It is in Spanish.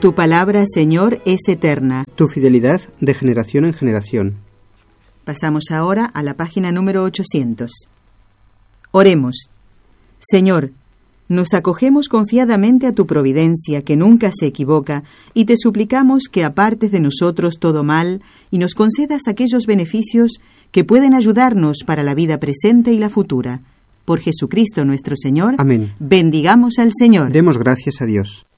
Tu palabra, Señor, es eterna. Tu fidelidad de generación en generación. Pasamos ahora a la página número 800. Oremos. Señor, nos acogemos confiadamente a tu providencia, que nunca se equivoca, y te suplicamos que apartes de nosotros todo mal y nos concedas aquellos beneficios que pueden ayudarnos para la vida presente y la futura. Por Jesucristo nuestro Señor. Amén. Bendigamos al Señor. Demos gracias a Dios.